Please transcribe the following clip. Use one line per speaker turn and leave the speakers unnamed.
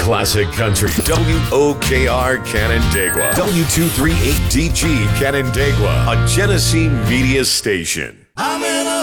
classic country. WOKR Canandaigua. W238DG Canandaigua. A Genesee media station.
I'm in a